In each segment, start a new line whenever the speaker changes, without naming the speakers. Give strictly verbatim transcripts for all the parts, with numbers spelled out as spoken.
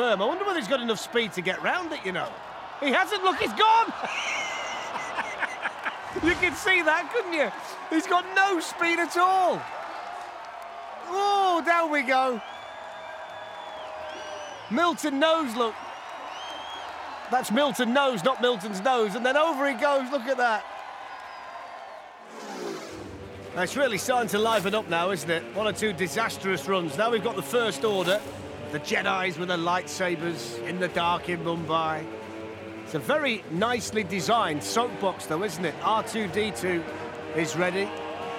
berm. I wonder whether he's got enough speed to get round it, you know. He hasn't, look, he's gone! You can see that, couldn't you? He's got no speed at all. Oh, down we go. Milton knows, look. That's Milton knows, not Milton's nose. And then over he goes, look at that. It's really starting to liven up now, isn't it? One or two disastrous runs. Now we've got the First Order, the Jedis with their lightsabers in the dark in Mumbai. It's a very nicely designed soapbox, though, isn't it? R two D two is ready.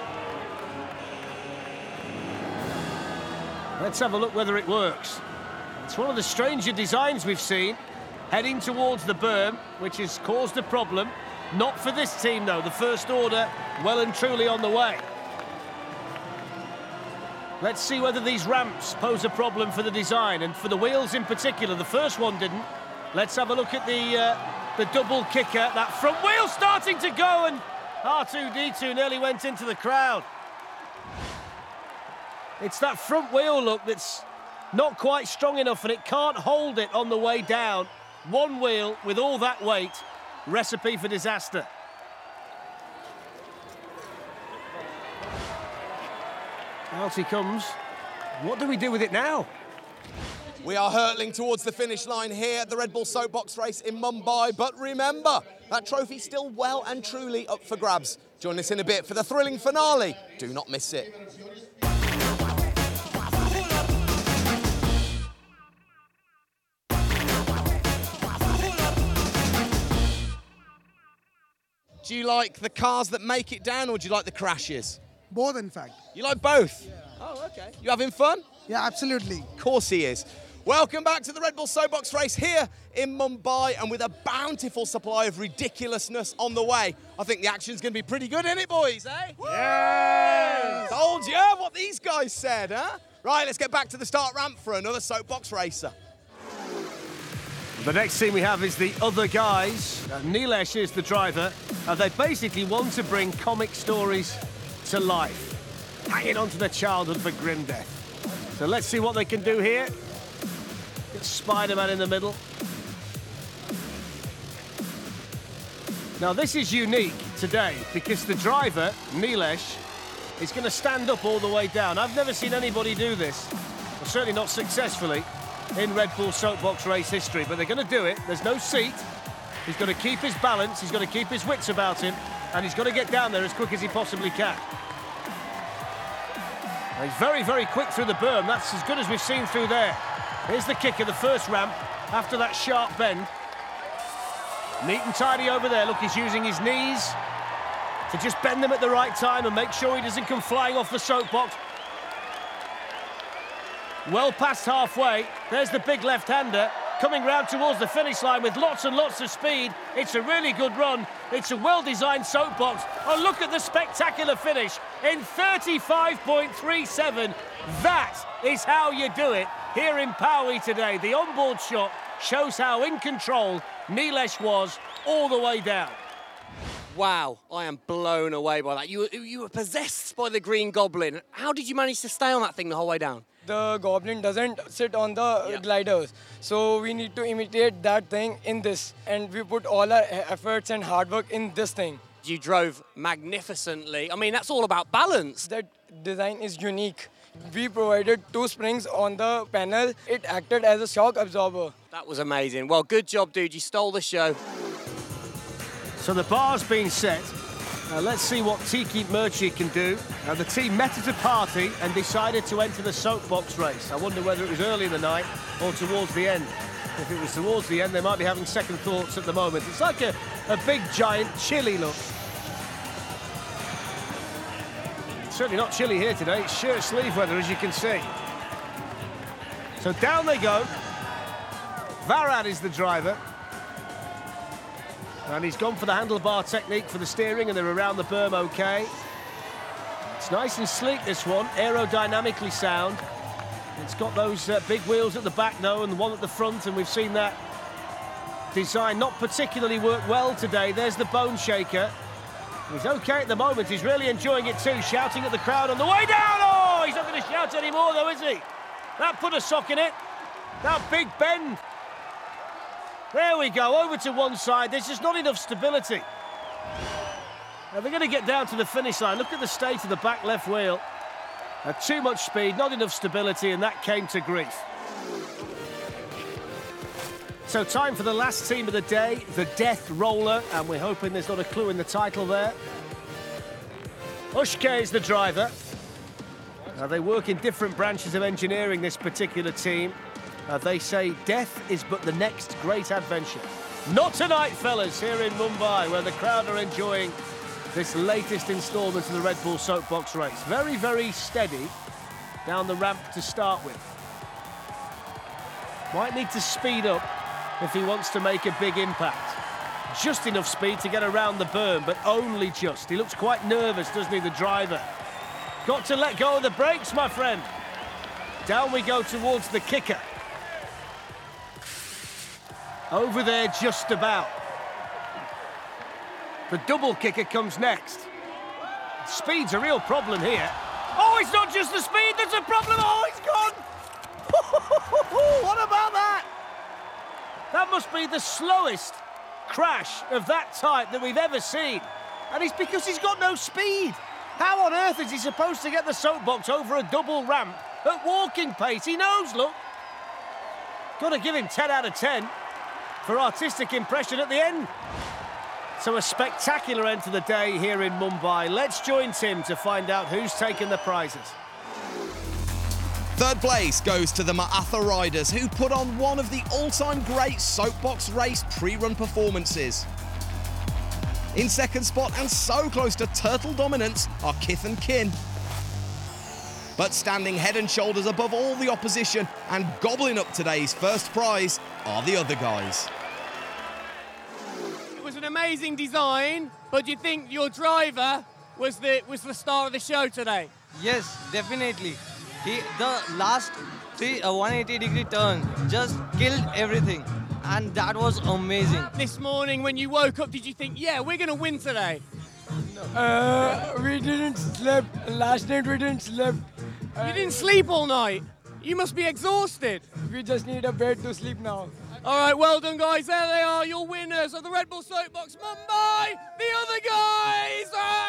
Let's have a look whether it works. It's one of the stranger designs we've seen, heading towards the berm, which has caused a problem. Not for this team, though. The First Order well and truly on the way. Let's see whether these ramps pose a problem for the design, and for the wheels in particular. The first one didn't. Let's have a look at the, uh, the double kicker. That front wheel starting to go, and R two D two nearly went into the crowd. It's that front wheel, look, that's not quite strong enough, and it can't hold it on the way down. One wheel with all that weight. Recipe for disaster. Out he comes. What do we do with it now?
We are hurtling towards the finish line here at the Red Bull Soapbox race in Mumbai. But remember, that trophy's still well and truly up for grabs. Join us in a bit for the thrilling finale. Do not miss it. Do you like the cars that make it down, or do you like the crashes?
Both, in fact.
You like both? Yeah. Oh, okay. You having fun?
Yeah, absolutely.
Of course he is. Welcome back to the Red Bull Soapbox race here in Mumbai, and with a bountiful supply of ridiculousness on the way. I think the action's going to be pretty good, isn't it, boys, eh?
Yes!
Told you what these guys said, huh? Right, let's get back to the start ramp for another Soapbox racer.
The next team we have is the other guys. Uh, Nilesh is the driver. Uh, they basically want to bring comic stories to life, hanging on to their childhood for grim death. So let's see what they can do here. Get Spider-Man in the middle. Now this is unique today because the driver, Nilesh, is going to stand up all the way down. I've never seen anybody do this, well, certainly not successfully, in Red Bull Soapbox race history, but they're going to do it. There's no seat. He's got to keep his balance, he's got to keep his wits about him, and he's got to get down there as quick as he possibly can. Now, he's very, very quick through the berm. That's as good as we've seen through there. Here's the kicker, the first ramp, after that sharp bend. Neat and tidy over there. Look, he's using his knees to just bend them at the right time and make sure he doesn't come flying off the soapbox. Well past halfway. There's the big left-hander coming round towards the finish line with lots and lots of speed. It's a really good run. It's a well-designed soapbox. Oh, look at the spectacular finish in thirty-five point three seven. That is how you do it here in Paui today. The onboard shot shows how in control Nilesh was all the way down.
Wow, I am blown away by that. You, you were possessed by the Green Goblin. How did you manage to stay on that thing the whole way down?
The Goblin doesn't sit on the yeah. gliders, so we need to imitate that thing in this, and we put all our efforts and hard work in this thing.
You drove magnificently. I mean, that's all about balance.
That design is unique. We provided two springs on the panel. It acted as a shock absorber.
That was amazing. Well, good job, dude. You stole the show.
So the bar's been set. Uh, let's see what Tiki Murchie can do. Uh, the team met at a party and decided to enter the soapbox race. I wonder whether it was early in the night or towards the end. If it was towards the end, they might be having second thoughts at the moment. It's like a, a big, giant chilly look. It's certainly not chilly here today. It's shirt sleeve weather, as you can see. So down they go. Varad is the driver. And he's gone for the handlebar technique for the steering, and they're around the berm okay. It's nice and sleek, this one, aerodynamically sound. It's got those uh, big wheels at the back, though, and the one at the front, and we've seen that design not particularly work well today. There's the bone shaker. He's okay at the moment. He's really enjoying it too, shouting at the crowd on the way down. Oh, he's not going to shout anymore, though, is he? That put a sock in it. That big bend. There we go, over to one side. There's just not enough stability. Now they're going to get down to the finish line. Look at the state of the back left wheel. Uh, too much speed, not enough stability, and that came to grief. So time for the last team of the day, the Death Roller, and we're hoping there's not a clue in the title there. Ushke is the driver. Now they work in different branches of engineering, this particular team. Uh, they say death is but the next great adventure. Not tonight, fellas, here in Mumbai, where the crowd are enjoying this latest instalment of the Red Bull Soapbox race. Very, very steady down the ramp to start with. Might need to speed up if he wants to make a big impact. Just enough speed to get around the berm, but only just. He looks quite nervous, doesn't he, the driver? Got to let go of the brakes, my friend. Down we go towards the kicker. Over there, just about. The double kicker comes next. Speed's a real problem here. Oh, it's not just the speed that's a problem. Oh, it's gone. What about that? That must be the slowest crash of that type that we've ever seen. And it's because he's got no speed. How on earth is he supposed to get the soapbox over a double ramp at walking pace? He knows, look. Got to give him ten out of ten for artistic impression at the end. So a spectacular end to the day here in Mumbai. Let's join Tim to find out who's taken the prizes.
Third place goes to the Maatha Riders, who put on one of the all-time great Soapbox race pre-run performances. In second spot, and so close to turtle dominance, are Kith and Kin. But standing head and shoulders above all the opposition and gobbling up today's first prize are the other guys.
It was an amazing design, but do you think your driver was the was the star of the show today?
Yes, definitely. He the last three uh, one eighty degree turn just killed everything, and that was amazing.
This morning when you woke up, did you think, yeah, we're going to win today?
Uh, we didn't sleep. Last night we didn't sleep. Uh,
You didn't sleep all night. You must be exhausted.
We just need a bed to sleep now.
All right, well done, guys. There they are, your winners of the Red Bull Soapbox Mumbai, the other guys. Ah!